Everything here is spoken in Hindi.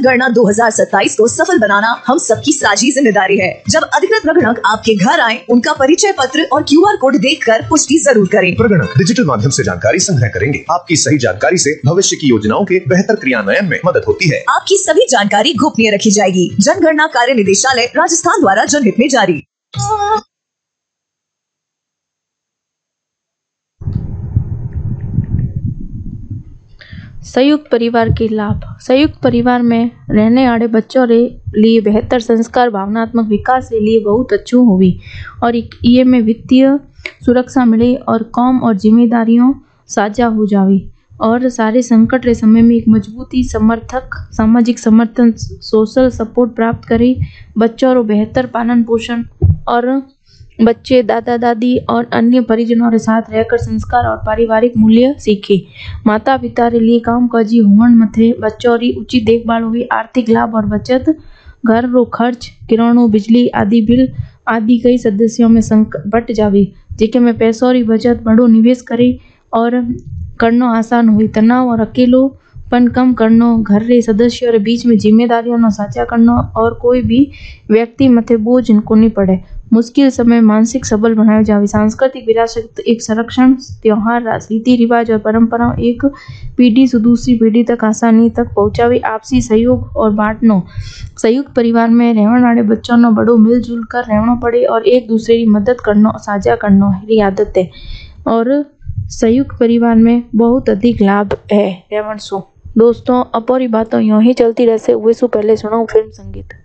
जनगणना 2027 को सफल बनाना हम सबकी साझी जिम्मेदारी है। जब अधिकृत प्रगणक आपके घर आए, उनका परिचय पत्र और QR कोड देखकर पुष्टि जरूर करें। प्रगणक डिजिटल माध्यम से जानकारी संग्रह करेंगे। आपकी सही जानकारी से भविष्य की योजनाओं के बेहतर क्रियान्वयन में मदद होती है। आपकी सभी जानकारी गोपनीय रखी जाएगी। जनगणना कार्य निदेशालय राजस्थान द्वारा जनहित में जारी। संयुक्त परिवार के लाभ। संयुक्त परिवार में रहने वाले बच्चों के लिए बेहतर संस्कार, भावनात्मक विकास के लिए बहुत अच्छू हुई और ये में वित्तीय सुरक्षा मिले और काम और जिम्मेदारियों साझा हो जावी और सारे संकट के समय में एक मजबूती, समर्थक, सामाजिक समर्थन, सोशल सपोर्ट प्राप्त करे। बच्चों को बेहतर पालन पोषण और बच्चे दादा दादी और अन्य परिजनों के साथ रहकर संस्कार और पारिवारिक मूल्य सीखे। माता पिता के लिए कामकाजी होवन मथे बच्चों की उचित देखभाल हुई। आर्थिक लाभ और बचत, घर रो खर्च, किराणो, बिजली आदि बिल आदि कई सदस्यों में संकट बट जावी, जेके में पैसों की बचत, बड़ो निवेश करे और करनो आसान हुई। तनाव और अकेलोपन कम करनो, घर के सदस्यों के बीच में जिम्मेदारियों न साझा करनो और कोई भी व्यक्ति मथे बोझ को नहीं पड़े। मुश्किल समय मानसिक सबल बनाए जावे। सांस्कृतिक विरासत एक संरक्षण, त्योहार, रीति रिवाज और परंपराओं एक पीढ़ी से दूसरी पीढ़ी तक आसानी तक पहुंचावे। आपसी सहयोग और बांटनो। संयुक्त परिवार में रहने वाले बच्चों ने बड़ो मिलजुल कर रहना पड़े और एक दूसरे की मदद करनो, साझा करनो हरी आदत है और संयुक्त परिवार में बहुत अधिक लाभ है। रेवण सो दोस्तों, अपोरी बातों यूं ही चलती रहसे। हुए सो पहले सुनाऊं फिल्म संगीत।